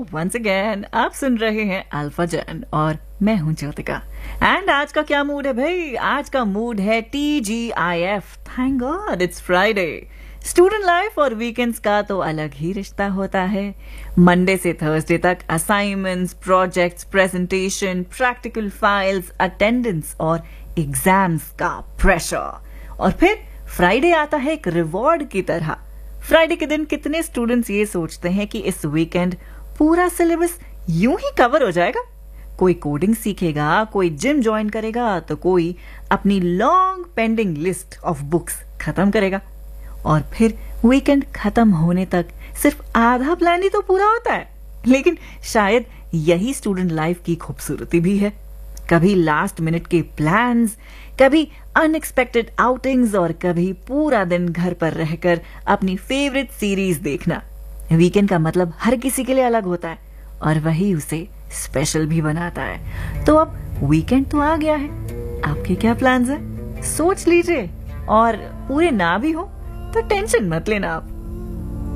Once again आप सुन रहे हैं अल्फा जैन और मैं हूं ज्योतिका। एंड आज का क्या मूड है भाई? आज का मूड है TGIF। Thank God it's Friday. Student life और वीकेंड्स का तो अलग ही रिश्ता होता है। मंडे से थर्सडे तक assignments, projects, presentation, practical files, attendance और एग्जाम्स का प्रेशर। और फिर फ्राइडे आता है एक रिवॉर्ड की तरह। फ्राइडे के दिन कितने स्टूडेंट्स ये सोचते हैं कि इस वीकेंड पूरा सिलेबस यूं ही कवर हो जाएगा। कोई कोडिंग सीखेगा, कोई जिम ज्वाइन करेगा, तो कोई अपनी long pending list of books खत्म करेगा। और फिर वीकेंड खत्म होने तक सिर्फ आधा प्लान ही तो पूरा होता है। लेकिन शायद यही स्टूडेंट लाइफ की खूबसूरती भी है। कभी लास्ट मिनट के प्लान्स, कभी अनएक्सपेक्टेड आउटिंग्स और कभी पूरा दिन घर पर रहकर अपनी फेवरेट सीरीज देखना। वीकेंड का मतलब हर किसी के लिए अलग होता है और वही उसे स्पेशल भी बनाता है। तो अब वीकेंड तो आ गया है, आपके क्या प्लान्स हैं? सोच लीजिए, और पूरे ना भी हो तो टेंशन मत लेना आप।